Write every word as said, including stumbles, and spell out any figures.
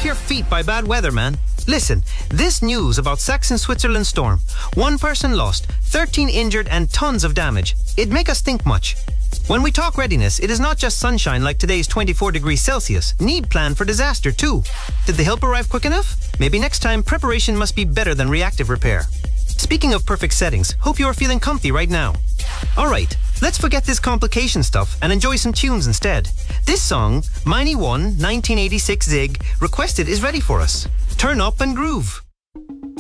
your feet by bad weather, man. Listen, this news about Saxon Switzerland storm. One person lost, thirteen injured and tons of damage. It'd make us think much. When we talk readiness, it is not just sunshine like today's twenty-four degrees Celsius. Need plan for disaster too. Did the help arrive quick enough? Maybe next time preparation must be better than reactive repair. Speaking of perfect settings, hope you are feeling comfy right now. Alright, let's forget this complication stuff and enjoy some tunes instead. This song, Miney one nineteen eighty-six Zig, requested is ready for us. Turn up and groove.